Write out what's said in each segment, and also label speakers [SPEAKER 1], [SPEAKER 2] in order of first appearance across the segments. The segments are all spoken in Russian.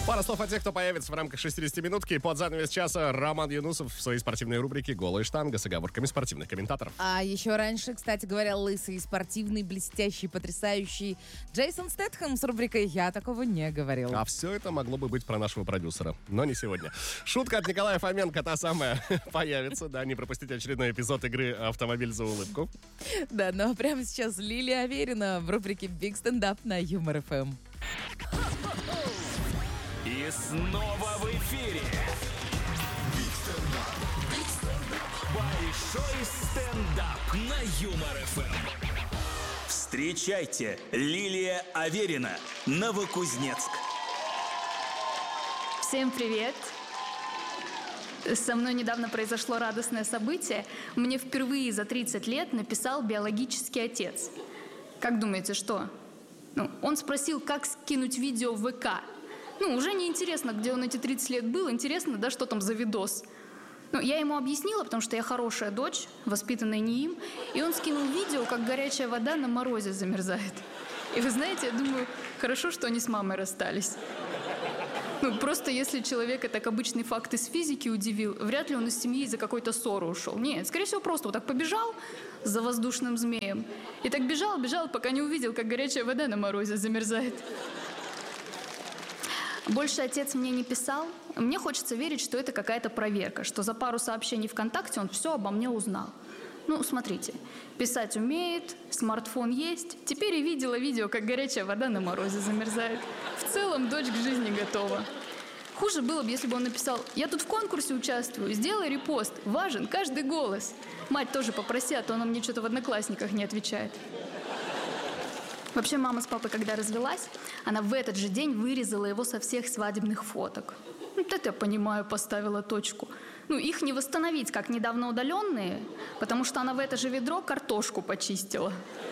[SPEAKER 1] Пара слов о тех, кто появится в рамках 60-минутки. Под занавес часа Роман Юнусов в своей спортивной рубрике «Голая штанга» с оговорками спортивных комментаторов.
[SPEAKER 2] А еще раньше, кстати говоря, лысый, спортивный, блестящий, потрясающий Джейсон Стэтхэм с рубрикой «Я такого не говорил».
[SPEAKER 1] А все это могло бы быть про нашего продюсера, но не сегодня. Шутка от Николая Фоменко, та самая, появится. Да, не пропустите очередной эпизод игры «Автомобиль за улыбку».
[SPEAKER 2] Да, но прямо сейчас Лилия Аверина в рубрике «Big Stand Up» на Юмор ФМ.
[SPEAKER 3] И снова в эфире большой стендап на Юмор ФМ. Встречайте, Лилия Аверина, Новокузнецк.
[SPEAKER 4] Всем привет! Со мной недавно произошло радостное событие. Мне впервые за 30 лет написал биологический отец. Как думаете, что? Он спросил, как скинуть видео в ВК. Уже не интересно, где он эти 30 лет был. Интересно, да, что там за видос. Я ему объяснила, потому что я хорошая дочь, воспитанная не им. И он скинул видео, как горячая вода на морозе замерзает. И вы знаете, я думаю, хорошо, что они с мамой расстались. Просто если человека так обычный факт из физики удивил, вряд ли он из семьи из-за какой-то ссоры ушел. Нет, скорее всего, просто вот так побежал за воздушным змеем. И так бежал, пока не увидел, как горячая вода на морозе замерзает. Больше отец мне не писал. Мне хочется верить, что это какая-то проверка, что за пару сообщений ВКонтакте он все обо мне узнал. Смотрите, писать умеет, смартфон есть. Теперь и видела видео, как горячая вода на морозе замерзает. В целом, дочь к жизни готова. Хуже было бы, если бы он написал: «Я тут в конкурсе участвую, сделай репост, важен каждый голос». Мать тоже попроси, а то она мне что-то в Одноклассниках не отвечает. Вообще, мама с папой, когда развелась, она в этот же день вырезала его со всех свадебных фоток. Это я понимаю, поставила точку. Их не восстановить, как недавно удаленные, потому что она в это же ведро картошку почистила.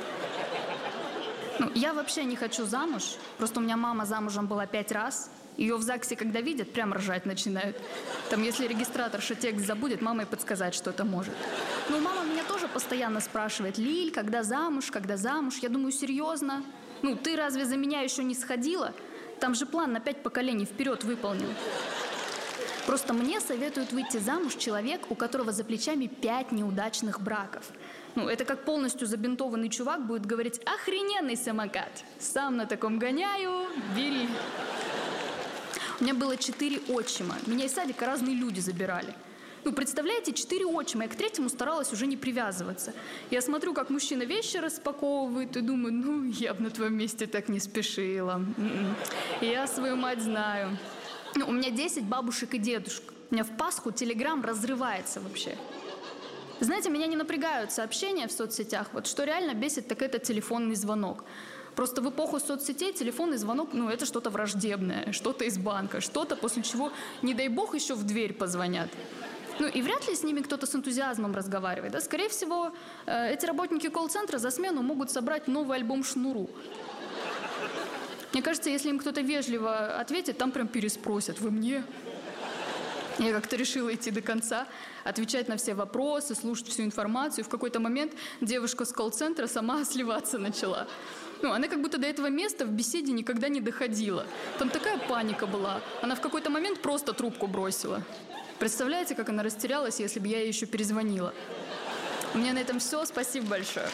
[SPEAKER 4] Я вообще не хочу замуж. Просто у меня мама замужем была 5 раз. Ее в ЗАГСе, когда видят, прям ржать начинают. Там, если регистраторша текст забудет, мама и подсказать что-то может. Мама меня тоже постоянно спрашивает: «Лиль, когда замуж, когда замуж?» Я думаю, серьезно? Ты разве за меня еще не сходила? Там же план на 5 поколений вперед выполнен. Просто мне советуют выйти замуж человек, у которого за плечами 5 неудачных браков. Это как полностью забинтованный чувак будет говорить: «Охрененный самокат! Сам на таком гоняю, бери!» У меня было 4 отчима. Меня из садика разные люди забирали. Представляете, 4 отчима. Я к 3-му старалась уже не привязываться. Я смотрю, как мужчина вещи распаковывает, и думаю, я бы на твоем месте так не спешила. Я свою мать знаю. У меня 10 бабушек и дедушек. У меня в Пасху Телеграм разрывается вообще. Знаете, меня не напрягают сообщения в соцсетях. Что реально бесит, так это телефонный звонок. Просто в эпоху соцсетей телефонный звонок, это что-то враждебное, что-то из банка, что-то, после чего, не дай бог, еще в дверь позвонят. И вряд ли с ними кто-то с энтузиазмом разговаривает. Да? Скорее всего, эти работники колл-центра за смену могут собрать новый альбом «Шнуру». Мне кажется, если им кто-то вежливо ответит, там прям переспросят: «Вы мне?» Я как-то решила идти до конца, отвечать на все вопросы, слушать всю информацию. В какой-то момент девушка с колл-центра сама сливаться начала. Она как будто до этого места в беседе никогда не доходила. Там такая паника была. Она в какой-то момент просто трубку бросила. Представляете, как она растерялась, если бы я ей еще перезвонила? У меня на этом все. Спасибо большое.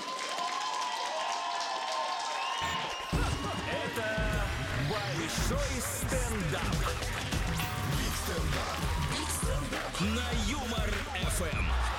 [SPEAKER 3] Это большой стендап на Юмор ФМ.